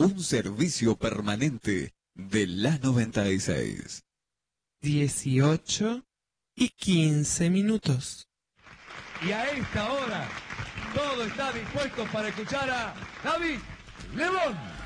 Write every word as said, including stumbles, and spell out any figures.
un servicio permanente de la noventa y seis. dieciocho y quince minutos. Y a esta hora, todo está dispuesto para escuchar a David Lebón.